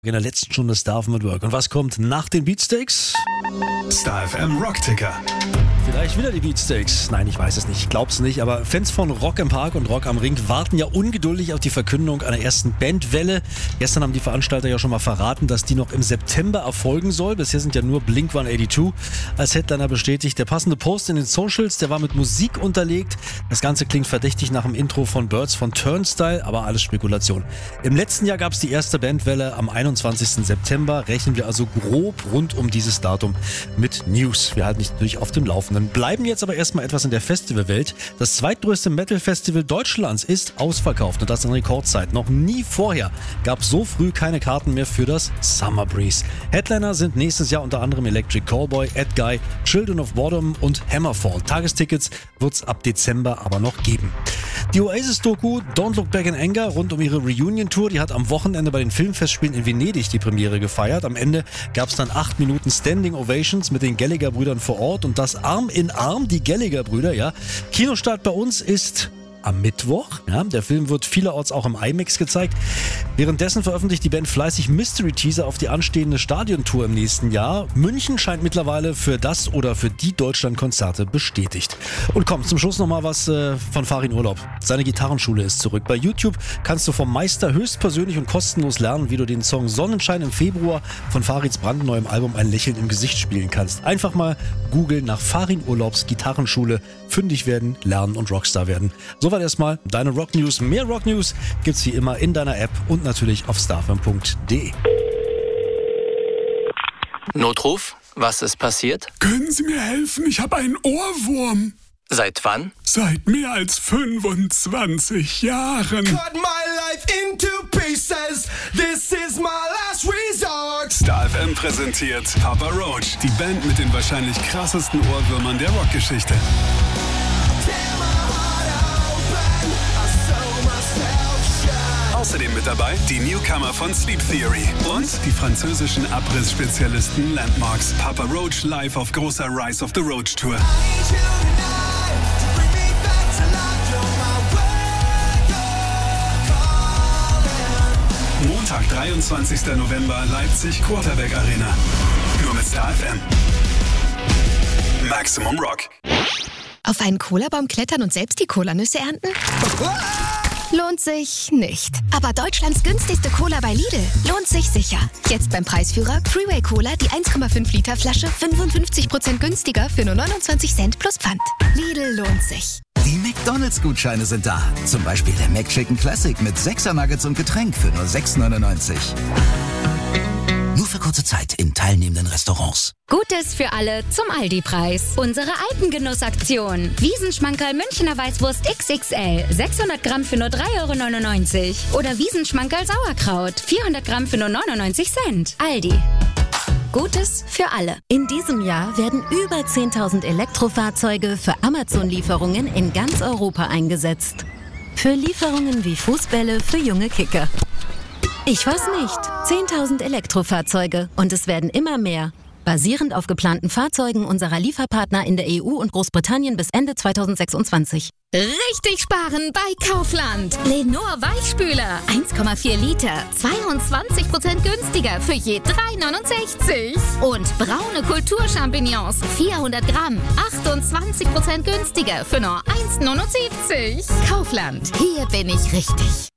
In der letzten Stunde Star FM at Work. Und was kommt nach den Beatsteaks? Star FM Rockticker. Vielleicht wieder die Beatsteaks. Nein, ich weiß es nicht. Ich glaub's nicht. Aber Fans von Rock im Park und Rock am Ring warten ja ungeduldig auf die Verkündung einer ersten Bandwelle. Gestern haben die Veranstalter ja schon mal verraten, dass die noch im September erfolgen soll. Bisher sind ja nur Blink-182 als Headliner bestätigt. Der passende Post in den Socials, der war mit Musik unterlegt. Das Ganze klingt verdächtig nach dem Intro von Birds von Turnstile, aber alles Spekulation. Im letzten Jahr gab es die erste Bandwelle am 21. September. Rechnen wir also grob rund um dieses Datum mit News. Wir halten dich natürlich auf dem Laufenden. Bleiben jetzt aber erstmal etwas in der Festivalwelt. Das zweitgrößte Metal-Festival Deutschlands ist ausverkauft und das in Rekordzeit. Noch nie vorher gab es so früh keine Karten mehr für das Summer Breeze. Headliner sind nächstes Jahr unter anderem Electric Callboy, Ed Guy, Children of Bodom und Hammerfall. Tagestickets wird es ab Dezember aber noch geben. Die Oasis-Doku Don't Look Back in Anger rund um ihre Reunion-Tour, die hat am Wochenende bei den Filmfestspielen in Venedig die Premiere gefeiert. Am Ende gab es dann 8 Minuten Standing Ovations mit den Gallagher-Brüdern vor Ort und das Arm in Arm, die Gallagher-Brüder, ja. Kinostart bei uns ist am Mittwoch. Ja, der Film wird vielerorts auch im IMAX gezeigt. Währenddessen veröffentlicht die Band fleißig Mystery-Teaser auf die anstehende Stadiontour im nächsten Jahr. München scheint mittlerweile für das oder für die Deutschlandkonzerte bestätigt. Und komm, zum Schluss nochmal was von Farin Urlaub. Seine Gitarrenschule ist zurück. Bei YouTube kannst du vom Meister höchstpersönlich und kostenlos lernen, wie du den Song Sonnenschein im Februar von Farids brandneuem Album Ein Lächeln im Gesicht spielen kannst. Einfach mal googeln nach Farin Urlaubs Gitarrenschule. Fündig werden, lernen und Rockstar werden. Soweit erstmal deine Rock News. Mehr Rock News gibt's wie immer in deiner App und natürlich auf starfm.de. Notruf? Was ist passiert? Können Sie mir helfen? Ich habe einen Ohrwurm. Seit wann? Seit mehr als 25 Jahren. Cut my life into pieces. This is my last resort. Star FM präsentiert Papa Roach, die Band mit den wahrscheinlich krassesten Ohrwürmern der Rockgeschichte. Außerdem mit dabei die Newcomer von Sleep Theory und die französischen Abriss-Spezialisten Landmarks. Papa Roach live auf großer Rise of the Roach Tour. Montag, 23. November, Leipzig, Quarterback Arena. Nur mit Star FM. Maximum Rock. Auf einen Cola-Baum klettern und selbst die Cola-Nüsse ernten? Lohnt sich nicht. Aber Deutschlands günstigste Cola bei Lidl lohnt sich sicher. Jetzt beim Preisführer Freeway Cola die 1,5 Liter Flasche 55% günstiger für nur 29 Cent plus Pfand. Lidl lohnt sich. Die McDonalds-Gutscheine sind da. Zum Beispiel der McChicken Classic mit 6er Nuggets und Getränk für nur 6,99. Nur für kurze Zeit in teilnehmenden Restaurants. Gutes für alle zum Aldi-Preis. Unsere Alpengenussaktion. Wiesenschmankerl Münchner Weißwurst XXL. 600 Gramm für nur 3,99 €. Oder Wiesenschmankerl Sauerkraut. 400 Gramm für nur 99 Cent. Aldi. Gutes für alle. In diesem Jahr werden über 10.000 Elektrofahrzeuge für Amazon-Lieferungen in ganz Europa eingesetzt. Für Lieferungen wie Fußbälle für junge Kicker. Ich weiß nicht. 10.000 Elektrofahrzeuge und es werden immer mehr. Basierend auf geplanten Fahrzeugen unserer Lieferpartner in der EU und Großbritannien bis Ende 2026. Richtig sparen bei Kaufland. Lenor Weichspüler. 1,4 Liter. 22% günstiger für je 3,69 €. Und braune Kulturchampignons. 400 Gramm. 28% günstiger für nur 1,79 €. Kaufland. Hier bin ich richtig.